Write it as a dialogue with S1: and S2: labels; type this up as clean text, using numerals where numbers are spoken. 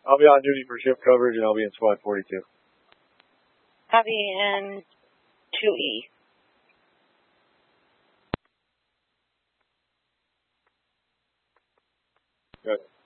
S1: I'll be on duty for shift coverage, and I'll be in SWAT 42.
S2: Copy in 2E.
S1: Good.